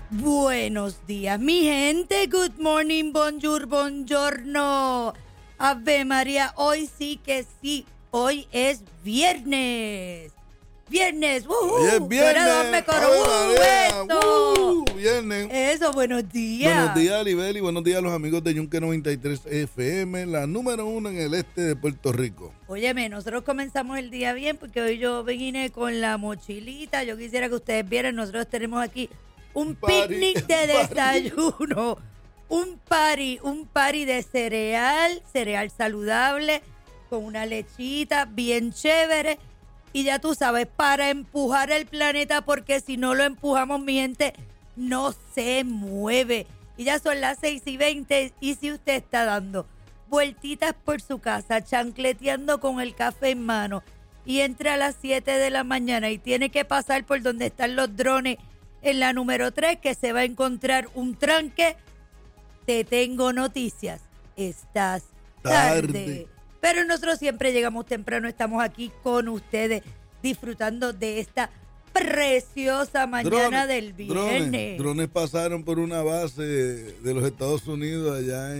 Buenos días, mi gente. Good morning, bonjour, buongiorno. Ave María, hoy sí que sí. Hoy es viernes. Viernes, Hoy es viernes. Dame coro, María. eso. Viernes. Eso, buenos días. Buenos días, Libeli. Buenos días a los amigos de Yunque 93 FM, la número 1 en el este de Puerto Rico. Óyeme, nosotros comenzamos el día bien porque hoy yo vine con la mochilita. Yo quisiera que ustedes vieran, nosotros tenemos aquí un picnic de desayuno, un party de cereal saludable, con una lechita bien chévere. Y ya tú sabes, para empujar el planeta, porque si no lo empujamos, mi gente, no se mueve. Y ya son las 6:20, y si usted está dando vueltitas por su casa, chancleteando con el café en mano, y entra a las 7 de la mañana y tiene que pasar por donde están los drones, en la número 3, que se va a encontrar un tranque, te tengo noticias. Estás tarde. Pero nosotros siempre llegamos temprano, estamos aquí con ustedes, disfrutando de esta preciosa mañana del viernes. Drones pasaron por una base de los Estados Unidos allá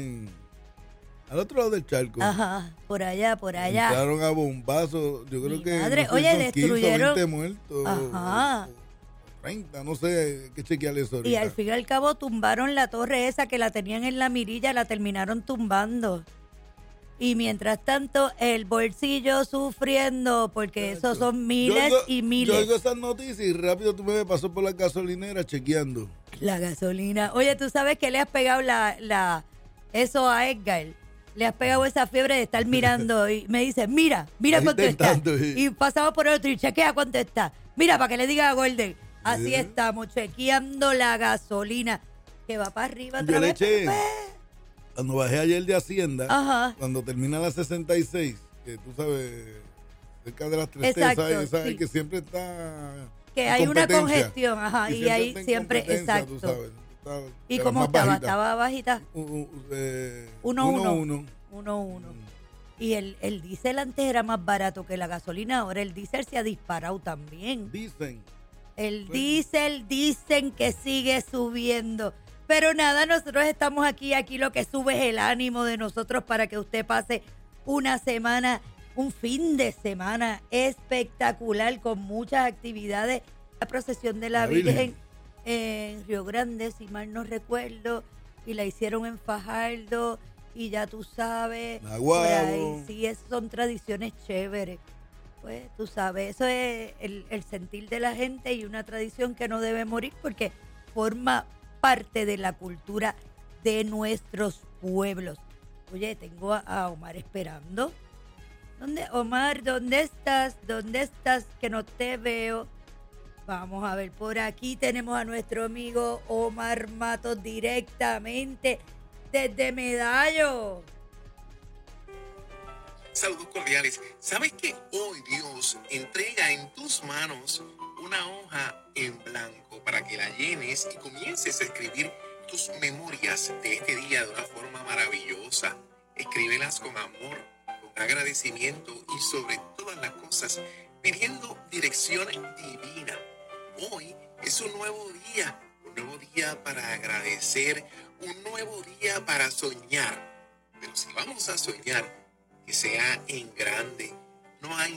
al otro lado del charco. Ajá, por allá. Entraron a bombazos, yo creo que madre, no sé, oye, son destruyeron 15 o 20 muertos. Ajá. 30, no sé, hay que chequear eso ahorita. Y al fin y al cabo tumbaron la torre esa que la tenían en la mirilla, la terminaron tumbando. Y mientras tanto, el bolsillo sufriendo, porque esos son miles y miles. Yo oigo esas noticias y rápido tú me pasó por la gasolinera chequeando. La gasolina. Oye, ¿tú sabes que le has pegado eso a Edgar? Le has pegado esa fiebre de estar mirando y me dice, mira cuánto está. Y pasamos por el otro y chequea cuánto está. Mira, para que le diga a Golden. Así estamos, chequeando la gasolina, que va para arriba otra vez. Cuando bajé ayer de Hacienda, ajá, cuando termina la 66, que tú sabes, cerca de las 3 sabes sí, que siempre está que hay una congestión, ajá, y ahí siempre, exacto. Tú sabes, ¿y cómo estaba? Bajita. ¿Estaba bajita? 1-1. Y el diésel antes era más barato que la gasolina, ahora el diésel se ha disparado también. El diésel dicen que sigue subiendo. Pero nada, nosotros estamos aquí lo que sube es el ánimo de nosotros para que usted pase una semana, un fin de semana espectacular con muchas actividades. La procesión de la Virgen en Río Grande, si mal no recuerdo, y la hicieron en Fajardo, y ya tú sabes, por ahí, sí, son tradiciones chéveres. Pues tú sabes, eso es el sentir de la gente y una tradición que no debe morir porque forma parte de la cultura de nuestros pueblos. Oye, tengo a Omar esperando. Omar, ¿dónde estás? ¿Dónde estás? Que no te veo. Vamos a ver, por aquí tenemos a nuestro amigo Omar Matos directamente desde Medallo. Saludos cordiales. ¿Sabes que hoy Dios entrega en tus manos una hoja en blanco para que la llenes y comiences a escribir tus memorias de este día de una forma maravillosa? Escríbelas con amor, con agradecimiento y sobre todas las cosas pidiendo dirección divina. Hoy es un nuevo día para agradecer, un nuevo día para soñar. Pero si vamos a soñar, que sea en grande. No hay